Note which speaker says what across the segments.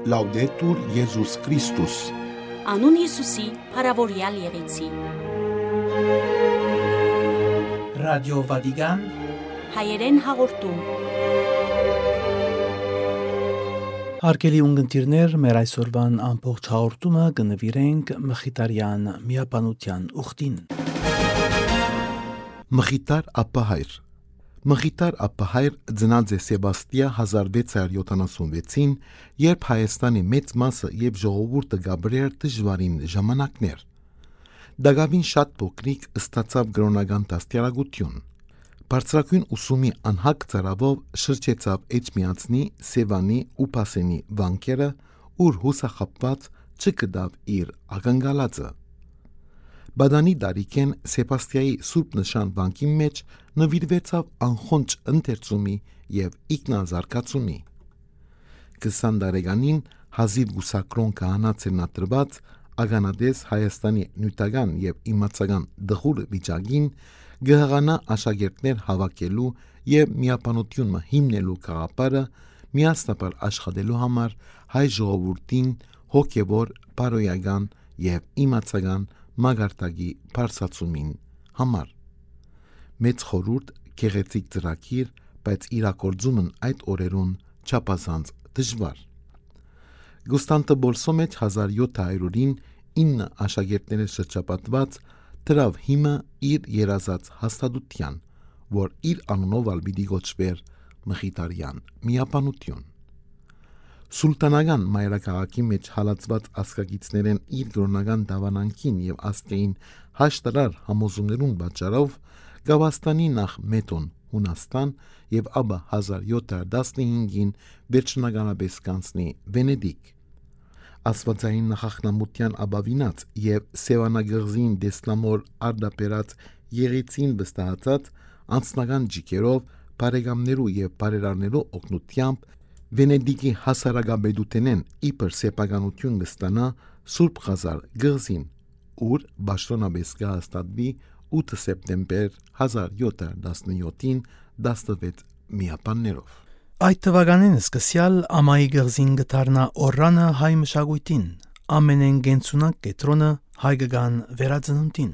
Speaker 1: Laudetur Jesus Christus.
Speaker 2: Անուն Հիսուսի, փառավորյալ եղեցի։
Speaker 3: Ռադիո Վատիկան
Speaker 2: Հայերեն հաղորդում։
Speaker 3: Հարգելի ունկնդիրներ, մեր այսօրվան ամբողջ հաղորդումը կնվիրենք Մխիթարյան միապանության ուխտին։
Speaker 1: Մխիթար ապահայր Մխիթար ապահայր ծնած է Սեբաստիա 1676-ին, երբ Հայաստանի մեծ մասը եւ ժողովուրդը գաբրեր դժվարին ժամանակներ։ Դակավին շատ փոքրիկ ստացավ կրոնական դաստիարակություն։ Բարձրագույն ուսումի անհակ ծարավով շրջեցավ Էջմիածնի, Սևանի ու Պասենի վանքերը, ուր հուսախապված չկդավ իր ակնկալածը։ Բադանի դարիքեն Սեբաստիայի Սուրբ Նշան վանքի մեջ նվիրվեցավ անխոնջ ընթերցումի եւ ինքնազարգացումի։ 20 տարեկանին հազիվ գուսակրոն քահանացենատրված ագանադես Հայաստանի նյութական եւ իմացական դխուր վիճակին գահանա աշակերտներ հավաքելու եւ միապանությունը հիմնելու գաղափարը միասնապար աշխատելու համար հայ ժողովրդին հոգեվոր, բարոյական եւ իմացական մագարտագի բարձրացումին համար։ Մեծ խորհուրդ գեղեցիկ ծրագիր, բայց իրագործումն այդ օրերուն չափազանց դժվար։ Կոստանդնուպոլսո մեջ 1700-ին 9 աշակերտների շրջապատված դրավ հիմը իր երազած հաստատության, որ իր անունով ալբիդի գոչվեր Մխիթարյան միապանություն։ Սուլտանական մայրաքաղաքի մեջ հալածված ասկագիցներեն իր կրոնական դավանանքին եւ աստեղին հաշտարար համոզումներուն պատճառով Գավաստանի նախ Մետոն Հունաստան եւ ապա 1715-ին վերջնականապես կանցնի Վենեդիկ։ Աստվածային նախախնամության աբավինած եւ Սևանագղզին դեսլամոր արդապերած եղեցին վստահացած անձնական ջիկերով բարեկամներու եւ բարերարներու օգնությամբ Վենեդիկի հասարակաբեդութենեն իբր սեփականություն կստանա Սուրբ Ղազար գղզին, ուր Բաշտոնաբես կհաստատվի 8 սեպտեմբեր 1717-ին 16 միապաններով։
Speaker 3: Այդ թվականին սկսյալ ամայի գղզին գտարնա օրրանը հայ մշակույթին, ամենեն գենցունակ կետրոնը հայկական վերածնունդին։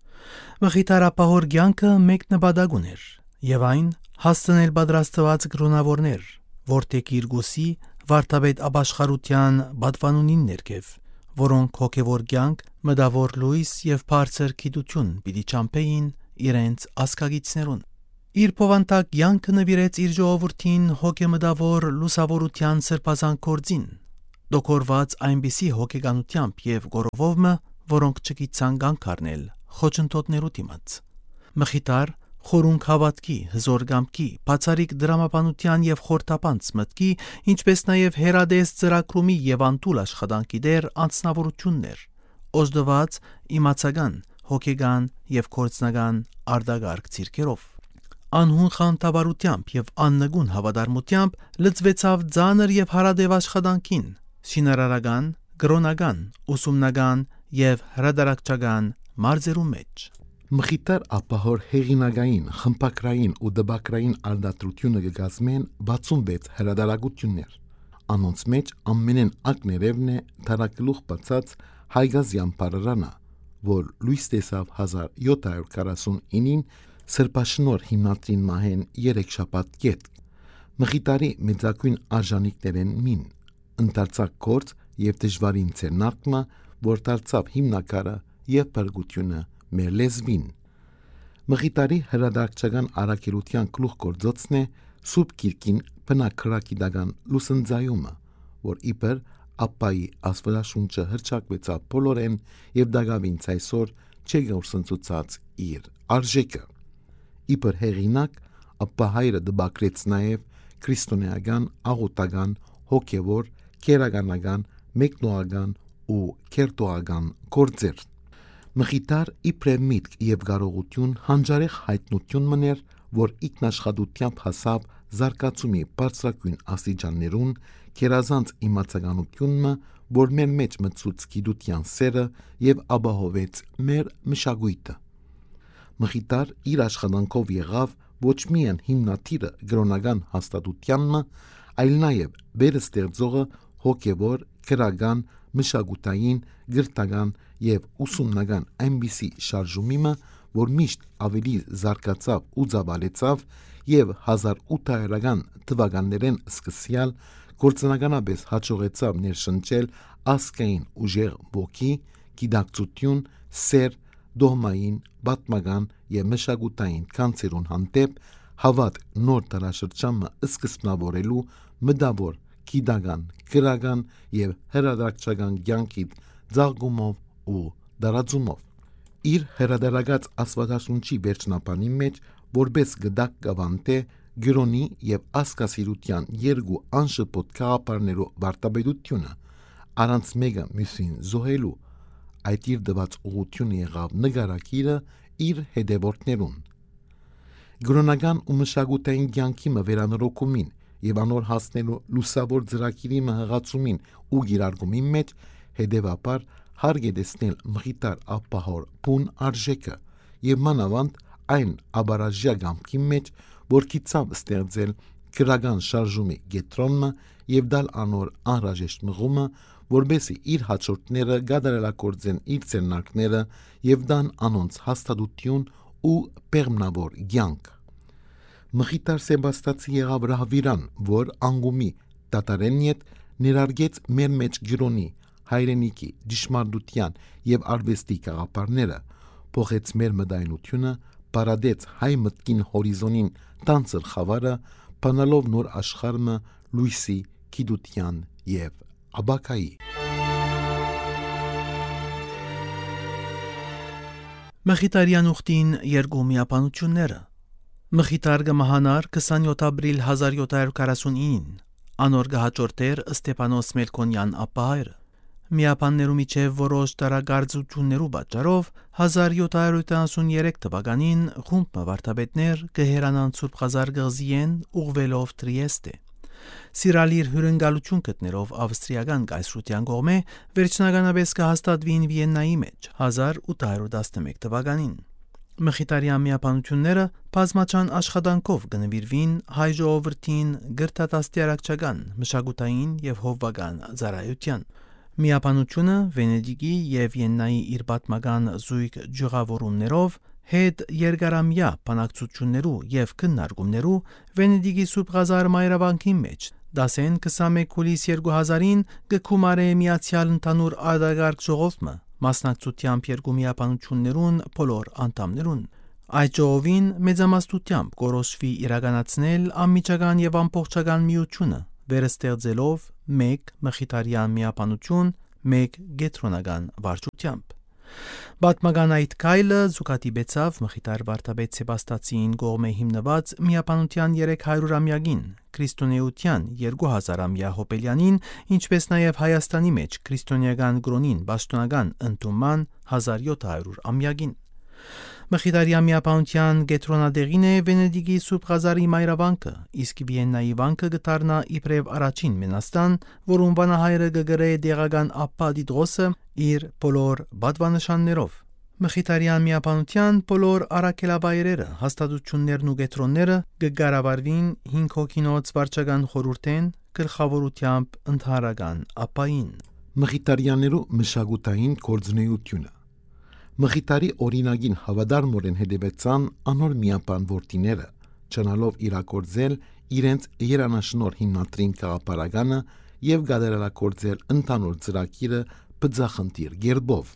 Speaker 3: Մխիթար ապահոր կյանքը մեկ նպատակ ուներ, եւ այն հասցնել պատրաստված կրոնավորներ, որտեղ իր գոսի վարդապետ ապաշխարության բադվանունին ներքև, որոնք հոգևոր կյանք, մտավոր լույս եւ բարձր գիտություն պիտի չամփեին իրենց ասկագիցներուն։ Իր փոխանցակ կյանքը նվիրեց իր ժողովրդին հոգեմտավոր լուսավորության սրբազան գործին, դոկորված այնպիսի հոգեկանությամբ եւ գորովովը, որոնք չգիտցան կանգ առնել խոչընդոտներու դիմաց։ Մխիթար խորունկ հավատքի, հզոր կամքի, բացարիք դրամապանության եւ խորթապանց մտքի, ինչպես նաեւ հերադես ծրագրումի եւ անտուլ աշխատանքի դեր անձնավորություններ, օժդված իմացական, հոգեգան եւ կորցնական արտագարկ ցիրկերով։ Անհուն խանդավառությամբ եւ աննգուն հավատարմությամբ լծվեցավ ծանր եւ հարադեվ աշխատանքին, շինարարական, կրոնական, ուսումնական եւ հրադարակչական մարզերու մեջ։
Speaker 1: Մխիթար ապահոր հեղինակային, խմբակրային ու դպակրային արդարությունը կգազմեն 66 հրադարակություններ։ Անոնց մեջ ամենեն ակներևն է թարակլուխ բացած Հայգազյան պարարանը, որ լույս տեսավ 1749-ին Սրբաշնոր հիմնադրին մահեն 3 շաբաթ գետ։ Մխիթարի մեծակույն արժանիքներեն մին, ընդարձակ գործ եւ դժվարին ցերնարկմը, որ դարձավ հիմնակարը եւ բարգությունը մեր լեզվին։ Մխիթարի հրադարակչական առաքելության գլուխ գործոցն է Սուրբ Գիրքին բնակրակիդական լուսնձայումը, որ իբր ապայի աստվածաշունչը հրճակվեցավ բոլորեն եւ դակավին ցայսօր չգործընծած իր արժեքը։ Իբր հեղինակ ապահայրը դբակրեց նաեւ քրիստոնեական, աղոթական, հոգեվոր, քերականական, մեկնողական ու քերտողական գործեր։ Մխիթար իբրև միտք եւ կարողություն հանջարեղ հայտնություն մներ, որ ինքնաշխատությամբ հասավ զարգացումի բարձրագույն աստիճաններուն, քերազանց իմացականությունը, որ մեր մեջ մտցուց գիտության սերը եւ ապահովեց մեր մշակույթը։ Մխիթար իր աշխատանքով եղավ ոչ միայն հիմնադիրը կրոնական հաստատությանն, այլ նաև վերստեղծողը հոգևոր, քրական, մշակութային, գրթական եւ ուսումնական այնպիսի շարժումիմը, որ միշտ ավելի զարգացավ ու ծավալեցավ եւ 1800-ական թվականներեն սկսյալ գործնականապես հաջողեցավ ներշնչել ասկային ուժեղ ոգի, գիտակցություն, սեր, դոհմային, պատմական եւ մշակութային կանցերուն հանդեպ հավատ նոր տարաշրջանը սկզբնավորելու մտավոր գիտական, քրական եւ հրադարձական կյանքի ծաղկումով ու դարաձումով։ Իր հրադարագած աստվածաշունչի վերջնապանի մեջ որպես գդակ գավանտե գրոնի եւ ասկասիրության երկու անշփոթ քաղաքներու վարտաբերությունը առանց մեկը մյուսին զոհելու այդ իր դված ուղղությունը եղավ նկարակիրը իր հետևորդներուն գրոնական ու մշակութային կյանքի վերանորոգումին եւ անոր հասնելու լուսավոր ծրագիրի հղացումին ու գիրարգումի մեջ հետևաբար հարկ է տեսնել մխիթար ապահոր բուն արժեքը եւ մանավանդ այն աբարաժյա գամքի մեջ որ կիցավ ստեղծել քրական շարժումի գետրոնը եւ դալ անոր անհրաժեշտ մղումը որբեսի իր հաջորդները գադարելակորձեն իր ցերնակները եւ դան անոնց հաստատություն ու պերմնավոր կյանք Մխիթար Սեբաստացի եղավ ռահվիրան, որ անգումի տատարեն ետ ներարգեց մեր մեջ գրոնի, հայրենիքի, դիշմարդության եւ արվեստի կաղապարները, փոխեց մեր մտայնությունը, բարադեց հայ մտքին հորիզոնին տանցր խավարը, բանալով նոր աշխարհը լույսի, գիտության եւ աբակայի։
Speaker 3: Մխիթարյան ուխտին երկու միապանությունները Մխիթար գմահանար 27 ապրիլ 1749-ին, անոր գահաճորտեր Ստեփանոս Մելքոնյան ապահայրը։ Միապաններու միջև որոշ տարագարձություններու պատճառով 1773 թվականին խումբ վարդապետներ կհերանան Սուրբ Ղազար գղզիեն ուղվելով Տրիեստե։ Սիրալիր հյուրընկալություն գտնելով ավստրիական կայսրության կողմէ վերջնականապես կհաստատվին Վիեննայի մեջ 1811 թվականին։ Մխիթարյան միապանությունները բազմաչան աշխատանքով կնվիրվին հայ ժողովրդին գրթատաստիարակչական, մշակութային եւ հովվական ծառայության։ Միապանությունը Վենեդիգի եւ Վիեննայի իր պատմական զույգ ջղավորումներով հետ երկարամյա բանակցություններու եւ քննարկումներու Վենեդիգի Սուրբ Ղազար մայրավանքի մեջ դասեն 21 հուլիս 2000-ին գկումարե միացյալ ընդհանուր արտագարկ ժողովը մասնակցությամբ երկու միապանություններուն բոլոր անդամներուն։ Այդ ժողովին մեծամասնությամբ կորոշվի իրականացնել անմիջական եւ ամբողջական միությունը, վերստեղծելով մեկ մխիթարյան միապանություն, մեկ գետրոնական վարչությամբ։ Պատմական այդ քայլը զուգադիպեցավ Մխիթար վարդապետ Սեբաստացիին կողմէ հիմնված միապանության 300-ամյակին, քրիստոնեության 2000-ամյա հոբելյանին, ինչպես նաև Հայաստանի մեջ քրիստոնեական գրոնին պաշտոնական ընդունման 1700-ամյակին։ Մխիթարյան միապանության գետրոնադեղին է Վենեդիգի Սուրբ Ղազարի մայրավանքը, իսկ Վիեննայի վանքը գտարնա իբրև առաջին Մենաստան, որում վանահայրը կգրե դեղական Ապա Դիդրոսը իր բոլոր բադվանշաններով։ Մխիթարյան միապանության բոլոր առաքելավայրերը, հաստատություններն ու գետրոնները կգարավարվին 5 հոգինոց վարչական խորհուրդեն գլխավորությամբ ընդհանրական Ապային։
Speaker 1: Մխիթարյաններու մշակութային գործունեությունը Մխիթարի օրինագին հավադարմորեն հետևեցան անոր միապան որդիները, չնալով իրակորձել իրենց երանաշնոր հիմնադրին կաղապարականը եւ գադարելակորձել ընդանուր ծրագիրը բծախնդիր գերբով։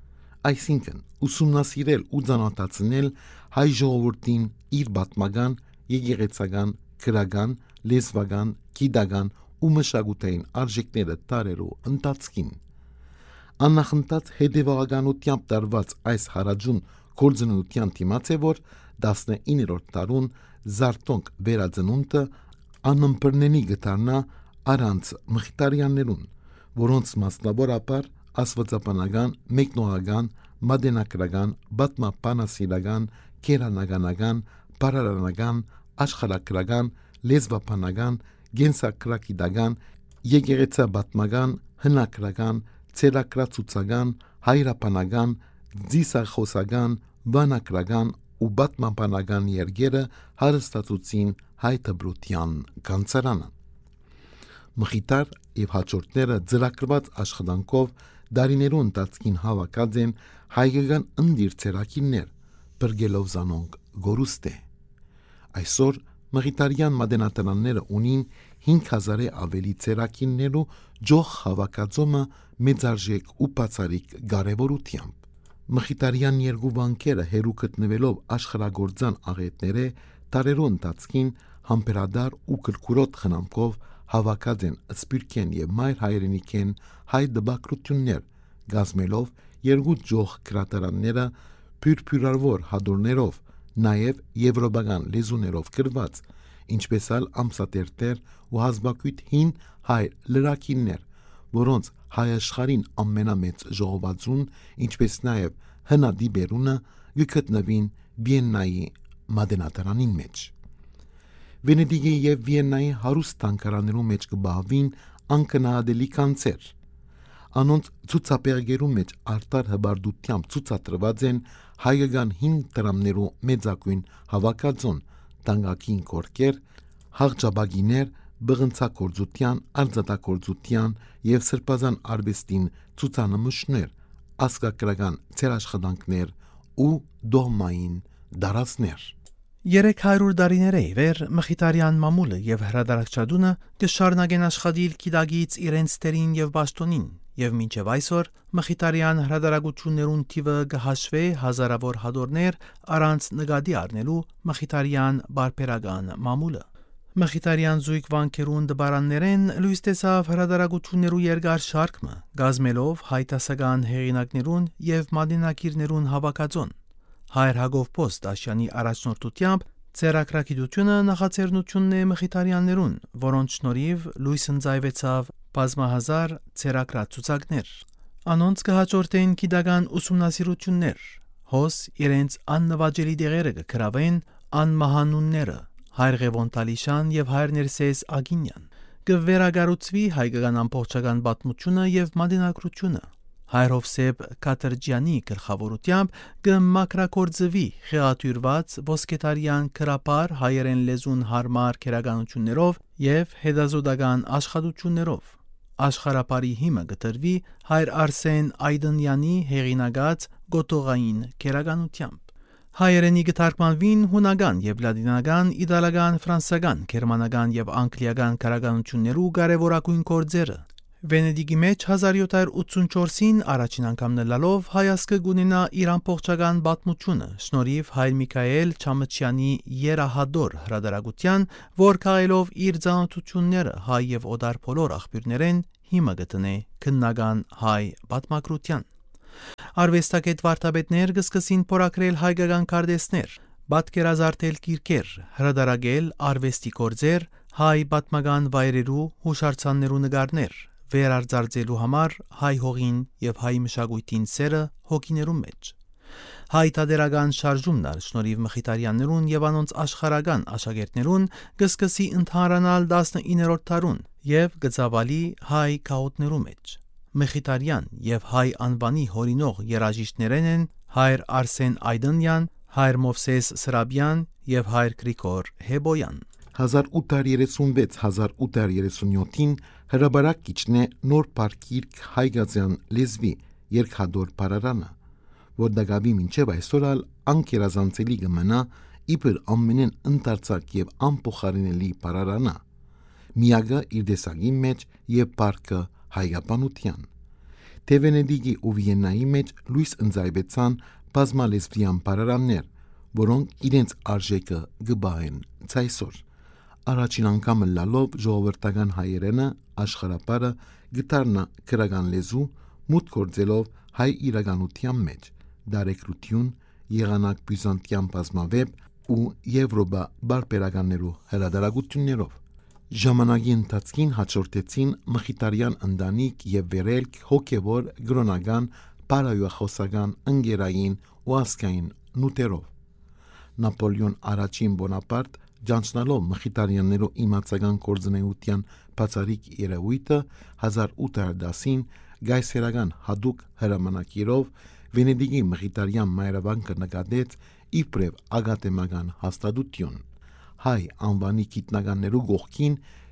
Speaker 1: Այսինքն ուսումնասիրել ու ծանոթացնել հայ ժողովրդին իր պատմական, եկեղեցական, քրական, լեզվական, գիտական ու մշակութային արժեքները տարերու ընթացքին։ Աննախընթաց հետևողականությամբ տարված այս հարաջուն գործունեության դիմաց է, որ 19-րդ դարուն զարտոնք վերածնունդը անըմբռնելի գտարնա առանց մխիթարյաններուն, որոնց մասնավորապես աստվածաբանական, մեկնողական, մատենագրական, պատմաբանասիրական, կերանականական, բարարանական, աշխարհագրական, լեզվաբանական, գենսակրագիտական, եկեղեցաբատմական, հնագրական, ցերակրացուցական, հայրապանական, ձիսախոսական, բանագրական ու պատմաբանական երգերը հարստացուցին հայ դպրոցյան կանցարանը։ Մխիթար եւ հաջորդները ձեռագրված աշխատանքով դարիներու ընթացքին հավաքած են հայկական ընդիրցերակիններ, բրգելով զանոնք գորուստե։ Այսօր մխիթարյան մատենատարանները ունին 5000-ը ավելի ցերակիններու ջող հավաքածոմը մեծարժեք ու բացառիկ կարևորությամբ։ Մխիթարյան երկու վանքերը հերու գտնվելով աշխարհագործան աղետները տարերու ընթացքին համբերադար ու կրկուրոտ խնամքով հավաքած են սպիրկեն եւ մայր հայրենիքեն հայ դբակրություններ գազմելով երկու ջող կրատարանները փյուրփյուրավոր հադորներով նաև եվրոպական լեզուներով գրված ինչպես ալ ամսատերտեր ու հազբակույտ հին հայ լրակիններ որոնց հայ աշխարհին ամենամեծ ժողովածուն ինչպես նաև հնադիբերունը գտնվին Վիեննայի մատենատարանին մեջ Վենեդիգի եւ Վիեննայի հարուստ տանկարաներու մեջ կբավին անկնահատելի կանցեր անոնց ցուցապեղերու մեջ արտար հբարդությամբ ցուցադրված են հայկական հին դրամներու մեծակույն հավաքածոն տանգակին կորկեր հաղճաբագիներ բղնցակորձության արձատակորձության եւ սրբազան արվեստին ցուցանմուշներ ասկակրական ցերաշխատանքներ ու դոհմային դարածներ
Speaker 3: 300 տարիների վեր մխիթարյան մամուլը եւ հրադարակչադունը կշարունակեն աշխատել գիտագից իրենց տերին եւ բաշտոնին եւ մինչեւ այսօր մխիթարյան հրադարակություններուն թիվը կհաշվի հազարավոր հադորներ առանց նկատի առնելու մխիթարյան բարբերական մամուլը Մխիթարյան զույգ վանքերուն դբարաններեն լույս տեսավ հրադարակություններու երկար շարքը գազմելով հայտասական հեղինակներուն եւ մատենակիրներուն հավաքածոն Հայր Հակոբ Պոստաշյանի առաջնորդությամբ ցերակրագիտությունը նախաձեռնությունն է մխիթարյաններուն, որոնց շնորհիվ լույս ընծայվեցավ բազմահազար ցերակրացուցակներ։ Անոնց կհաջորդեն գիտական ուսումնասիրություններ, հոս իրենց աննվաճելի դեղերը կգրավեն անմահանունները, Հայր Ղևոն Տալիշան եւ Հայր Ներսես Ագինյան, կվերագառուցվի հայկական ամբողջական պատմությունը եւ մատենակրությունը։ Հայր Հովսեփ Կաթերջյանի գլխավորությամբ կմակրակորձվի խեղաթյուրված ոսկետարյան քրապար հայերեն լեզուն հարմար քերականություններով եւ հետազոտական աշխատություններով աշխարհապարի հիմը գտրվի Հայր Արսեն Այդնյանի հեղինակած գոտողային քերականությամբ Հայերենի գտարկմանվին հունական եւ լատինական, իտալական, ֆրանսական, գերմանական եւ անգլիական քերականություններու կարևորագույն գործերը Վենեդիգի մեջ 1784-ին առաջին անգամ նլալով հայասկը գունենա իր ամբողջական պատմությունը շնորհիվ Հայր Միքայել Չամչյանի երահադոր հրադարակության, որ քաղելով իր ծանոթությունները հայ եւ օտար բոլոր աղբյուրներեն հիմա գտնե քննական հայ պատմագրության։ Արվեստագետ վարդապետներ կսկսին փորագրել հայկական քարտեզներ, պատկերազարդել գիրքեր, հրադարակել արվեստի գործեր, հայ պատմական վայրերու հուշարձաններու նկարներ վերարձարծելու համար հայ հողին եւ հայ մշակույթին սերը հոգիներու մեջ։ Հայ տադերական շարժումն շնորհիվ մխիթարյաններուն եւ անոնց աշխարհական աշակերտներուն կսկսի ընդհանրանալ 19-րդ դարուն եւ գծավալի հայ քաոտներու մեջ։ Մխիթարյան եւ հայ անվանի հորինող երաժիշտներեն են Հայր Արսեն Այդնյան, Հայր Մովսես Սրաբյան եւ Հայր Գրիգոր Հեբոյան։
Speaker 1: 1836-1837-ին հրաբարակ կիչնե նոր պարկիրք հայգազյան լեզվի երկհադոր պարարանը, որ դագավի մինչև այսօր ալ անկերազանցելի գմնա իբր ամենեն ընտարցակ և ամպոխարինելի պարարանը, միագը իր դեսագի մեջ և պարկը հայգապանության։ Թե Վենեդիգի ու Վիեննայի մեջ լույս ընձայվեցան բազմալեզվյան պարարաններ, որոնք իրենց արժեքը գբահեն ցայսօր։ Առաջին անգամը լալով ժողովրդական հայերենը աշխարհապարը գտարնա քրական լեզու մուտք գործելով հայ իրականության մեջ դարեկրություն եղանակ բյուզանդյան բազմավեբ ու Եվրոպա բարբերականներու հրադարակություններով ժամանակի ընթացքին հաջորդեցին մխիթարյան ընտանիք եւ վերելք հոգեվոր գրոնական պարայախոսական ընկերային ու ասկային նուտերով Նապոլեոն առաջին Բոնապարտ Ջանցնալով մխիթարյաններու իմացական կորձնեության բացառիկ երևույթը 1810-ին գայսերական հadouk հրամանակիրով Վենեդիգի մխիթարյան մայրավանքը նկատեց իբրև ագատեմական հաստատություն։ Հայ անվանի գիտնականներու գողքին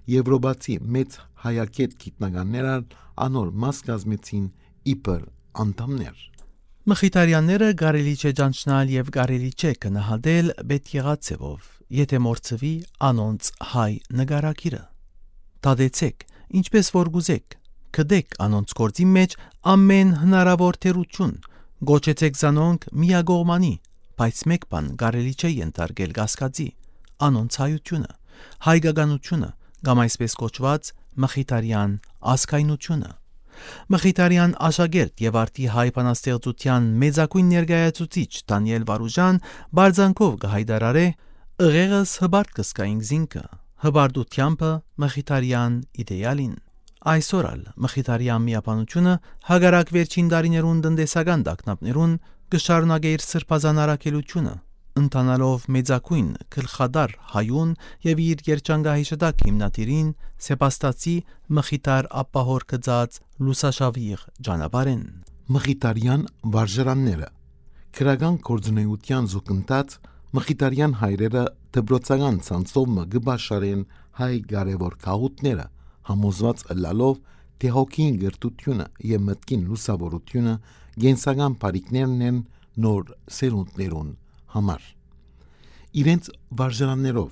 Speaker 1: Եվրոպացի մեծ հայակետ գիտնականները անոր մաս կազմեցին իբր անդամներ։
Speaker 3: Մխիթարյանները կարելի չէ ճանչնալ եւ կարելի չէ կնահատել բետ եղածեվով, եթե մորցվի անոնց հայ նգարակիրը։ Տադեցեք, ինչպես որ գուզեք, կդեք անոնց գործի մեջ ամեն հնարավոր թերություն, գոչեցեք զանոնք միագողմանի, բայց մեկ բան կարելի չէ ենթարկել կասկածի, անոնց հայությունը, հայկականությունը, կամ այսպես կոչված մխիթարյան ազգայնությունը։ Մխիթարյան աշակերտ եւ արդի հայ բանաստեղծության մեծակույն ներկայացուցիչ Դանիել Վարուժան բարձանքով կհայտարարե «Ըղեղս հբարտ կսկային զինքը, հբարտությանբը մխիթարյան իդեալին»։ Այսօր մխիթարյան միապանությունը հագարակ վերջին տարիներուն տնտեսական տագնապներուն կշարունակե իր սրբազան առաքելությունը, ընթանալով մեծակույն գլխադար հայուն եւ իր երջանկահիշտակ հիմնադիրին Սեբաստացի մխիթար ապահոր գծած լուսաշավիղ ճանապարհեն։
Speaker 1: Մխիթարյան վարժարանները քրական կորձունեության զուգընթաց մխիթարյան հայրերը դբրոցական ցանցով գբաշարեն հայ կարևոր քաղուտները, համոզված ըլլալով թե հոգին գրտությունը եւ մտքին լուսավորությունը գենսական բարիկներն են նոր սերունդներուն համար։ Իրենց վարժարաններով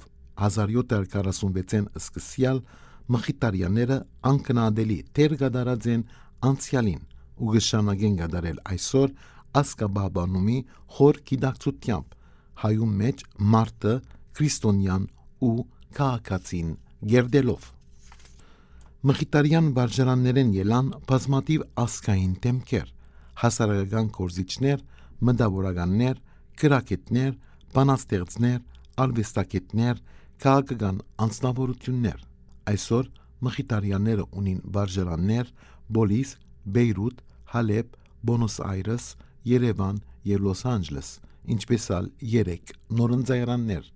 Speaker 1: 1746-ին սկսյալ մխիթարյանները անկնադելի թեր գդարած են անցյալին ու գշանագեն գդարել այսօր ասկաբաբանումի խոր գիտակցությամբ հայում մեջ մարտը քրիստոնյան ու քաղաքացին գերդելով։ Մխիթարյան վարժարաններեն ելան բազմաթիվ ազգային դեմքեր, հասարակական գործիչներ, մտավորականներ, գրագետներ, բանաստեղծներ, արվեստագետներ, քաղաքական անձնավորություններ։ Այսօր մխիթարյանները ունին վարժարաններ Բոլիս, Բեյրութ, Հալեբ, Բոնոս Այրես, Երևան եւ Լոս Անջելես, ինչպես ալ 3 նորընձայարաններ։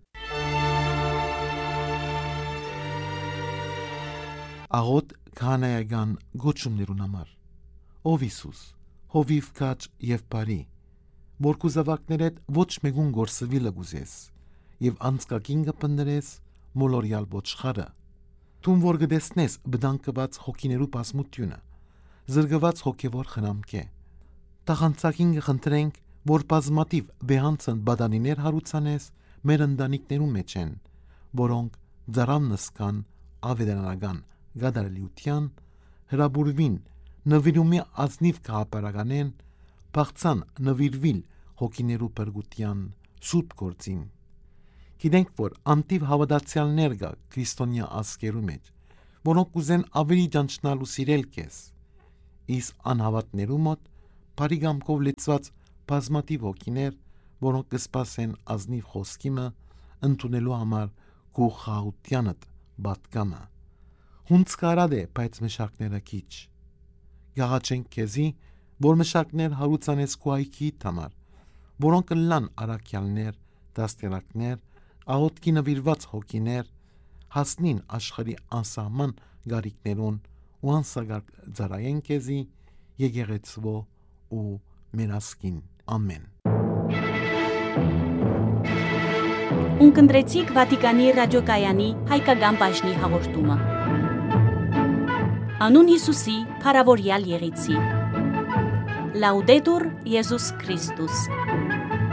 Speaker 1: Աղոտ քահանայական գոչումներուն համար։ Ով Հիսուս, հովիվ քաչ եւ բարի, որ կուզավակներդ ոչ մեկուն գործվի լգուզես եւ անցկակին կպնդրես մոլորյալ ոչխարը։ Տուն որ գտեսնես բդանկված հոգիներու բազմությունը, զրկված հոգևոր խնամք է։ Տաղանցակին կխնդրենք, որ բազմաթիվ բեհանցն բադանիներ հարուցանես մեր ընտանիքներու մեջ են, որոնք ձարամնս կան ավետարանական գադարելիության, հրաբուրվին նվիրումի ազնիվ կահապարականեն, բաղցան նվիրվիլ հոգիներու պրգության սուտ գործին։ Գիտենք, որ անտիվ հավատացյալներ կա քրիստոնյա ազգերու մեջ, որոնք ուզեն ավելի ճանչնալ ու սիրել քեզ, իսկ անհավատներու մոտ բարիգամքով լեցված բազմաթիվ հոգիներ, որոնք կսպասեն ազնիվ խոսքիմը ընդունելու համար քու խաղությանդ բատկամը։ Հունց կարադ է, բայց մշակները քիչ։ Գաղաչենք քեզի, որ մշակներ հարուցանես քու այքիդ համար, որոնք լան արաքյալներ, դաստիարակներ, աղոտքի նվիրված հոգիներ, հասնին աշխարհի անսահման գարիկներուն ու անսագար ծարայեն քեզի եկեղեցվո ու մենասկին ամեն։
Speaker 2: Ունկնդրեցիք Վատիկանի ռադիոկայանի հայկական բաժնի հաղորդումը։ Անուն Հիսուսի փարավորյալ եղեցի։ Լաուդետուր Եզուս Քրիստոս։